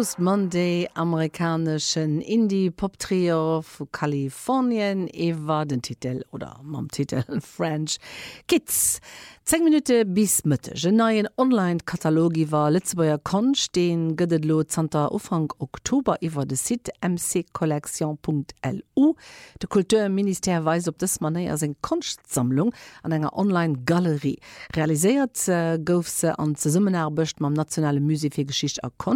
Closed Monday amerikanischen Indie-Pop-Trio von Kalifornien iwwer den Titel oder mam Titel French Kids. 10 Minuten bis Mittag. Ein neuen Online-Katalog iwwer Lützebauer Konst, den gëtt lo zanter Ufang Oktober iwwer de Site mccollection.lu. De Kulturminister weist op dës Manéier seg Konstsammlung an enger Online-Galerie. Realisiert gouf se an ze Summenarbecht mam Nationale Musée fir Geschicht a Konst.